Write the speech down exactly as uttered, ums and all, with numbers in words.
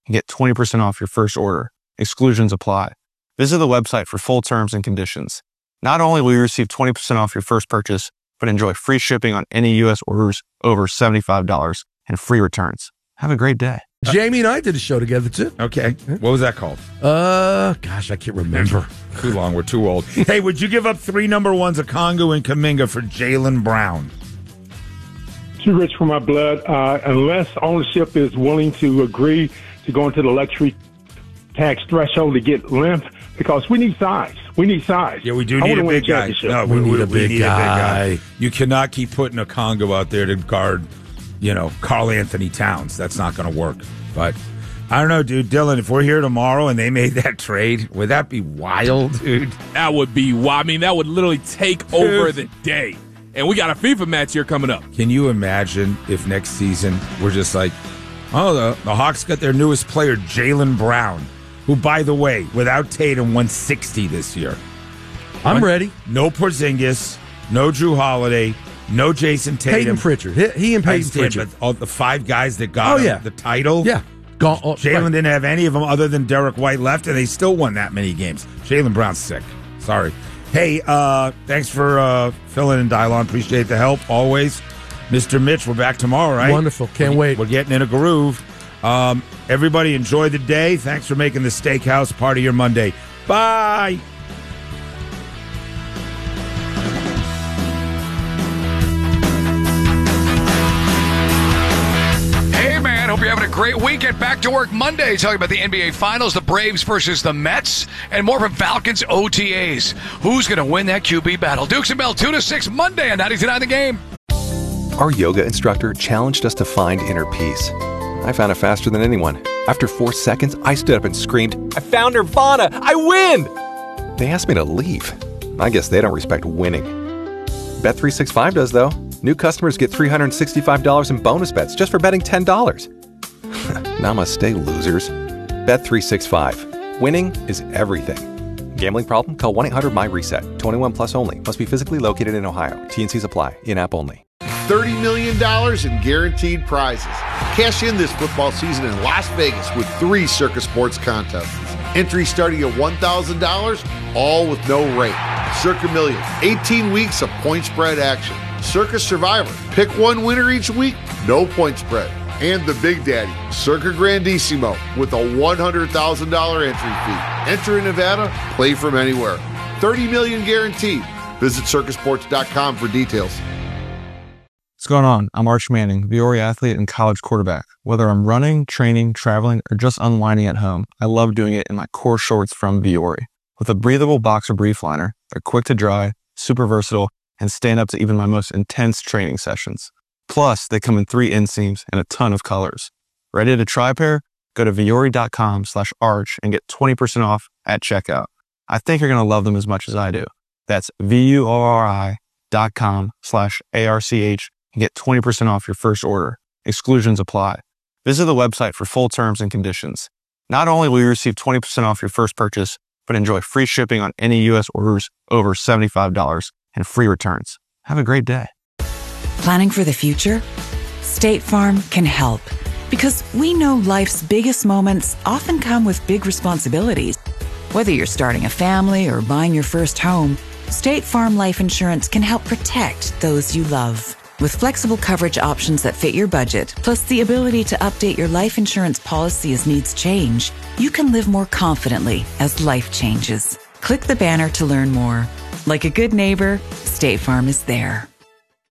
and get twenty percent off your first order. Exclusions apply. Visit the website for full terms and conditions. Not only will you receive twenty percent off your first purchase, but enjoy free shipping on any U S orders over seventy-five dollars and free returns. Have a great day. Jamie and I did a show together, too. Okay. What was that called? Uh, gosh, I can't remember. Too long. We're too old. Hey, would you give up three number ones, Okongwu and Kuminga, for Jaylen Brown? Too rich for my blood. Uh, unless ownership is willing to agree to go into the luxury tax threshold to get length, because we need size. We need size. Yeah, we do need a big guy. No, we, we, need, we, a big we need guy. a big guy. You cannot keep putting Okongwu out there to guard, you know, Karl Anthony Towns. That's not going to work. But I don't know, dude. Dylan, if we're here tomorrow and they made that trade, would that be wild, dude? That would be wild. I mean, that would literally take dude. over the day. And we got a FIFA match here coming up. Can you imagine if next season we're just like, oh, the, the Hawks got their newest player, Jaylen Brown, who, by the way, without Tatum, won sixty this year. I'm One, ready. No Porzingis, no Drew Holiday, no Jason Tatum. Peyton Pritchard. He, he and Peyton Pritchard. But all the five guys that got oh, yeah. the title. Yeah. Go, oh, Jaylen right. didn't have any of them other than Derek White left, and they still won that many games. Jaylen Brown's sick. Sorry. Hey, uh, thanks for uh, filling in, Dylon. Appreciate the help, always. Mister Mitch, we're back tomorrow, right? Wonderful. Can't we're, wait. We're getting in a groove. Um, everybody enjoy the day. Thanks for making the steakhouse part of your Monday. Bye. Hope you're having a great weekend. Back to work Monday, talking about the N B A Finals, the Braves versus the Mets, and more from Falcons O T As. Who's going to win that Q B battle? Dukes and Bell, two to six Monday on ninety-two point nine The Game. Our yoga instructor challenged us to find inner peace. I found it faster than anyone. After four seconds, I stood up and screamed, "I found Nirvana! I win!" They asked me to leave. I guess they don't respect winning. Bet three sixty-five does, though. New customers get three hundred sixty-five dollars in bonus bets just for betting ten dollars. Namaste, losers. Bet three sixty-five. Winning is everything. Gambling problem? Call one eight hundred my reset. twenty-one plus only. Must be physically located in Ohio. T and Cs apply. In-app only. thirty million dollars in guaranteed prizes. Cash in this football season in Las Vegas with three Circa Sports contests. Entry starting at one thousand dollars, all with no rate. Circa Million, eighteen weeks of point spread action. Circa Survivor, pick one winner each week, no point spread. And the Big Daddy, Circa Grandissimo, with a one hundred thousand dollars entry fee. Enter in Nevada, play from anywhere. thirty million dollars guaranteed. Visit circa sports dot com for details. What's going on? I'm Arch Manning, Viore athlete and college quarterback. Whether I'm running, training, traveling, or just unwinding at home, I love doing it in my core shorts from Viore. With a breathable boxer brief liner, they're quick to dry, super versatile, and stand up to even my most intense training sessions. Plus, they come in three inseams and a ton of colors. Ready to try a pair? Go to Viore.com slash arch and get twenty percent off at checkout. I think you're going to love them as much as I do. That's V-U-O-R-I dot com slash A-R-C-H and get twenty percent off your first order. Exclusions apply. Visit the website for full terms and conditions. Not only will you receive twenty percent off your first purchase, but enjoy free shipping on any U S orders over seventy-five dollars and free returns. Have a great day. Planning for the future? State Farm can help, because we know life's biggest moments often come with big responsibilities. Whether you're starting a family or buying your first home, State Farm Life Insurance can help protect those you love. With flexible coverage options that fit your budget, plus the ability to update your life insurance policy as needs change, you can live more confidently as life changes. Click the banner to learn more. Like a good neighbor, State Farm is there.